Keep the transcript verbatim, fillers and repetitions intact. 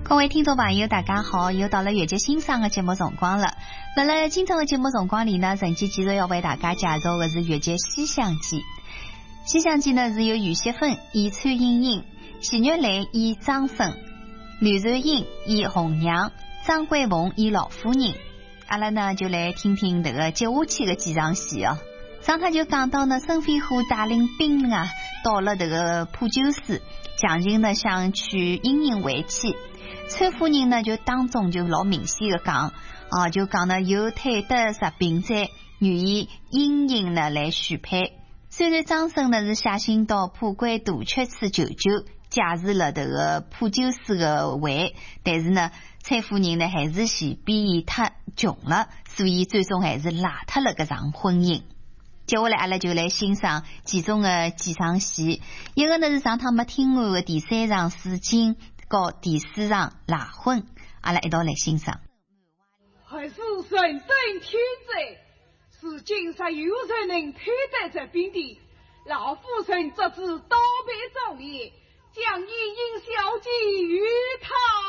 各位听众朋友大家好，又到了月节欣赏的节目辰光了。那么今朝的节目辰光里呢，陈姐继续要为大家介绍的是月节西厢记。西厢记呢是由余锡芬演崔莺莺，席玉兰演张生，刘传英演红娘，张桂凤演老夫人。阿拉呢就来听听这个接下去的几场戏哦。上趟就讲到呢，沈飞虎带领兵啊到了这个普救寺，强行呢想娶莺莺为妻。崔夫人呢就当中就老明显的讲啊，就讲呢有推得十病灾，愿意莺莺呢来许配。虽然张生呢是写信到普贵杜鹊处求救，解释了这个普救寺的会，但是呢崔夫人呢还是嫌比伊太穷了，所以最终还是拉脱了搿场婚姻。接下来阿拉就来欣赏其中的几场戏，一个呢是上趟没听完的第三场试金和第四场拉婚，阿拉一道来欣赏。 还是神灯天灾，是今日有人能推得这病的，老夫人这次倒背忠烈，将一应小姐与他